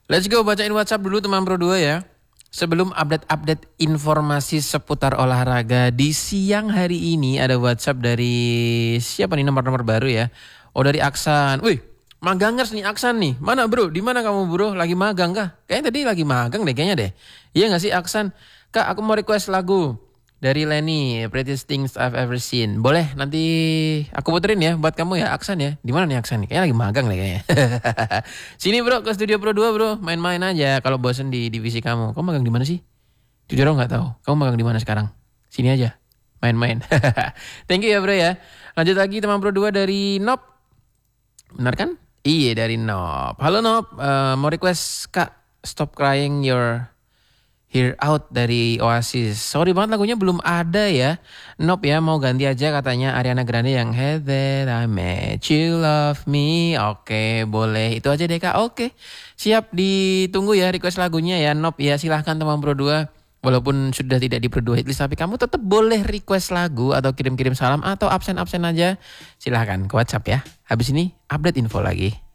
Let's go bacain WhatsApp dulu teman Pro 2 ya. Sebelum update-update informasi seputar olahraga di siang hari ini ada WhatsApp dari siapa nih nomor-nomor baru ya? Oh dari Aksan. Wih, magangers nih Aksan nih. Mana bro? Di mana kamu bro? Lagi magang kah? Kayaknya tadi lagi magang deh kayaknya deh. Iya nggak sih Aksan? Kak aku mau request lagu dari Lenny, Prettiest Things I've Ever Seen. Boleh nanti aku puterin ya buat kamu ya Aksan ya. Di mana nih Aksan nih? Kayaknya lagi magang deh kayaknya. Sini bro ke studio Pro 2 bro. Main-main aja kalau bosen di divisi kamu. Kamu magang di mana sih? Jujur aku nggak tahu. Kamu magang di mana sekarang? Sini aja. Main-main. Thank you ya bro ya. Lanjut lagi teman Pro 2 dari Nop. Benar kan? Iya dari Nop. Halo Nop. Mau request Kak Stop Crying Your Hear Out dari Oasis. Sorry banget lagunya belum ada ya. Nope ya mau ganti aja katanya Ariana Grande yang Hey That I Met You Love Me. Oke boleh itu aja deh Kak. Oke siap ditunggu ya request lagunya ya. Nope ya silahkan teman Pro 2. Walaupun sudah tidak di Pro 2 hitlist tapi kamu tetap boleh request lagu atau kirim-kirim salam atau absen-absen aja. Silahkan ke WhatsApp ya. Habis ini update info lagi.